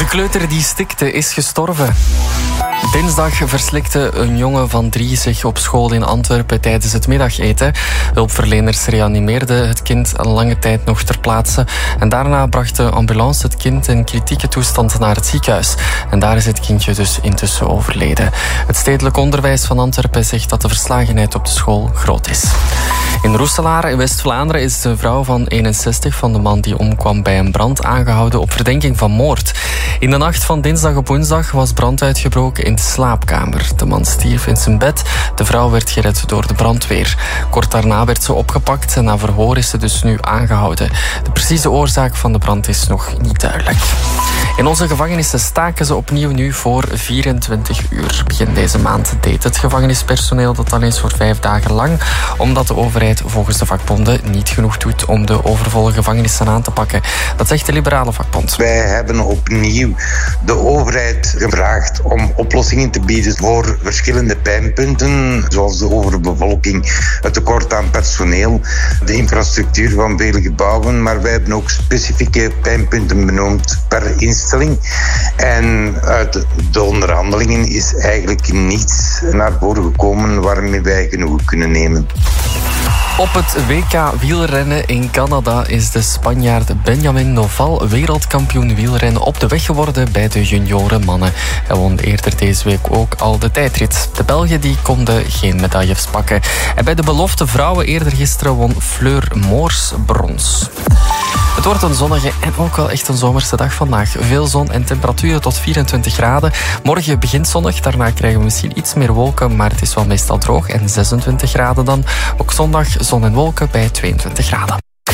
De kleuter die stikte is gestorven. Dinsdag verslikte een jongen van 3 zich op school in Antwerpen tijdens het middageten. Hulpverleners reanimeerden het kind een lange tijd nog ter plaatse. En daarna bracht de ambulance het kind in kritieke toestand naar het ziekenhuis. En daar is het kindje dus intussen overleden. Het stedelijk onderwijs van Antwerpen zegt dat de verslagenheid op de school groot is. In Roeselaar in West-Vlaanderen is de vrouw van 61 van de man die omkwam bij een brand aangehouden op verdenking van moord. In de nacht van dinsdag op woensdag was brand uitgebroken in de slaapkamer. De man stierf in zijn bed. De vrouw werd gered door de brandweer. Kort daarna werd ze opgepakt en na verhoor is ze dus nu aangehouden. De precieze oorzaak van de brand is nog niet duidelijk. In onze gevangenissen staken ze opnieuw nu voor 24 uur. Begin deze maand deed het gevangenispersoneel dat al eens voor 5 dagen lang, omdat de overheid volgens de vakbonden niet genoeg doet om de overvolle gevangenissen aan te pakken. Dat zegt de Liberale Vakbond. Wij hebben opnieuw de overheid gevraagd om oplossingen te bieden voor verschillende pijnpunten, zoals de overbevolking, het tekort aan personeel, de infrastructuur van vele gebouwen, maar wij hebben ook specifieke pijnpunten benoemd per instelling. En uit de onderhandelingen is eigenlijk niets naar voren gekomen waarmee wij genoegen kunnen nemen. Op het WK wielrennen in Canada is de Spanjaard Benjamin Noval wereldkampioen wielrennen op de weg geworden bij de juniorenmannen. Hij won eerder deze week ook al de tijdrit. De Belgen die konden geen medailles pakken. En bij de belofte vrouwen eerder gisteren won Fleur Moors brons. Het wordt een zonnige en ook wel echt een zomerse dag vandaag. Veel zon en temperaturen tot 24 graden. Morgen begint zonnig, daarna krijgen we misschien iets meer wolken, maar het is wel meestal droog en 26 graden dan. Ook zondag zon en wolken bij 22 graden.